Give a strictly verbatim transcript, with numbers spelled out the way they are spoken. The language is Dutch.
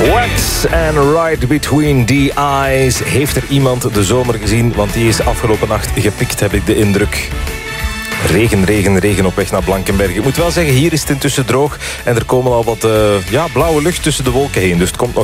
Wax and Right Between the Eyes. Heeft er iemand de zomer gezien? Want die is afgelopen nacht gepikt, heb ik de indruk. Regen, regen, regen op weg naar Blankenberge. Ik moet wel zeggen, hier is het intussen droog. En er komen al wat uh, ja, blauwe lucht tussen de wolken heen. Dus het komt nog